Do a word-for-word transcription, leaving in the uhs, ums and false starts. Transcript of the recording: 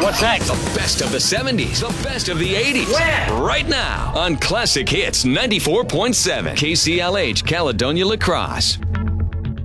What's next? The best of the seventies, the best of the eighties. When? Right now on Classic Hits ninety-four point seven K C L H Caledonia La Crosse.